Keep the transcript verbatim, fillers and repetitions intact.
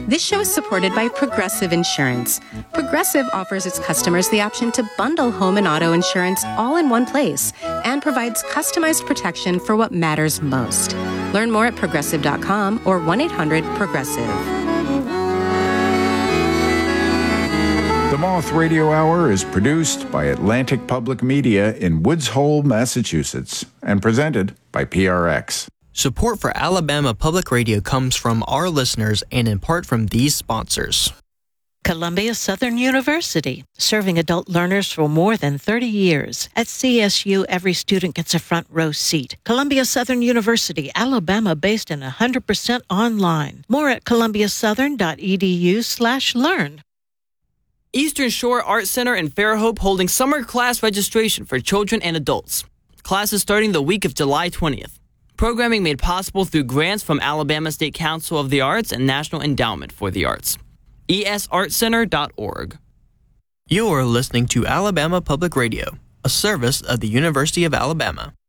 This show is supported by Progressive Insurance. Progressive offers its customers the option to bundle home and auto insurance all in one place and provides customized protection for what matters most. Learn more at progressive dot com or one eight hundred progressive. The Moth Radio Hour is produced by Atlantic Public Media in Woods Hole, Massachusetts, and presented by P R X. Support for Alabama Public Radio comes from our listeners and in part from these sponsors. Columbia Southern University, serving adult learners for more than thirty years. At C S U, every student gets a front row seat. Columbia Southern University, Alabama, based and one hundred percent online. More at columbia southern dot e d u slash learn. Eastern Shore Art Center in Fairhope holding summer class registration for children and adults. Classes starting the week of July twentieth. Programming made possible through grants from Alabama State Council of the Arts and National Endowment for the Arts. e s art center dot org. You are listening to Alabama Public Radio, a service of the University of Alabama.